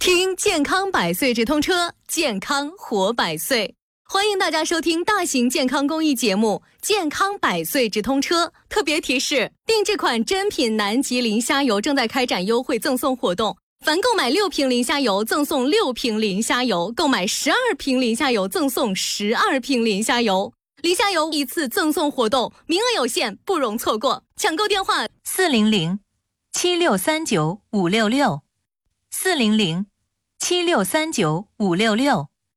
听健康百岁直通车，健康活百岁。欢迎大家收听大型健康公益节目《健康百岁直通车》。特别提示：定制款真品南极磷虾油正在开展优惠赠送活动，凡购买6瓶磷虾油赠送6瓶磷虾油，购买12瓶磷虾油赠送12瓶磷虾油。磷虾油一次赠送活动，名额有限，不容错过。抢购电话 400-7639-566，400-7639-566。